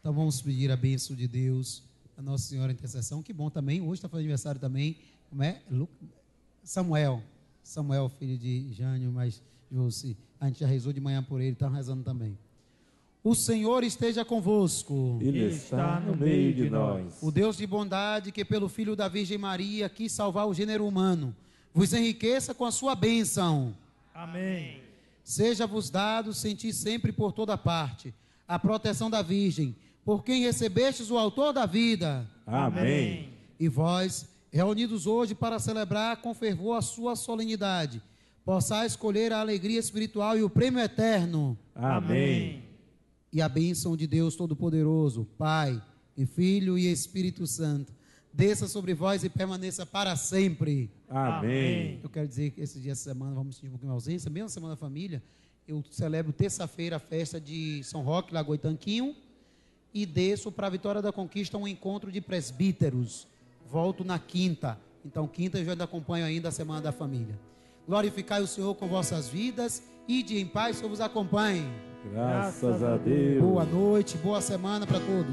Então vamos pedir a bênção de Deus, a Nossa Senhora Intercessão. Que bom também, hoje está fazendo aniversário também, como é? Samuel, filho de Jânio, mas José, a gente já rezou de manhã por ele, está rezando também. O Senhor esteja convosco. Ele está no meio de nós. O Deus de bondade, que pelo Filho da Virgem Maria quis salvar o gênero humano, vos enriqueça com a sua bênção. Amém. Seja-vos dado sentir sempre por toda parte a proteção da Virgem, por quem recebestes o autor da vida. Amém. E vós, reunidos hoje para celebrar com fervor a sua solenidade, possais escolher a alegria espiritual e o prêmio eterno. Amém. E a bênção de Deus Todo-Poderoso, Pai, e Filho e Espírito Santo, desça sobre vós e permaneça para sempre. Amém. Eu quero dizer que esse dia, essa semana, vamos sentir um pouquinho de ausência, mesmo Semana da Família, eu celebro terça-feira a festa de São Roque, Lagoa Tanquinho, e desço para a Vitória da Conquista um encontro de presbíteros. Volto na quinta. Então, quinta eu já acompanho ainda a Semana da Família. Glorificai o Senhor com vossas vidas, ide em paz, que vos acompanhe. Graças a Deus. Boa noite, boa semana para todos.